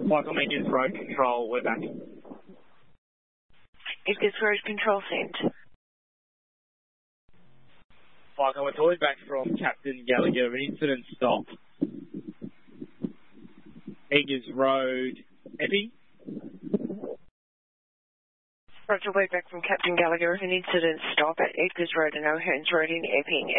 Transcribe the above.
Michael Eggers Road Control, we're back. Eggers Road Control sent. Michael, we're calling back from Captain Gallagher, an incident stop. Eggers Road, Epping. Roger, we're back from Captain Gallagher, an incident stop at Eggers Road and O'Hearns Road in Epping.